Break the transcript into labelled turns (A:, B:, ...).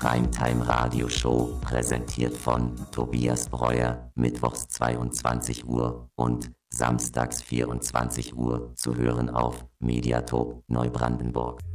A: Primetime Radio Show, präsentiert von Tobias Breuer, mittwochs 22 Uhr und samstags 24 Uhr, zu hören auf Mediatop Neubrandenburg.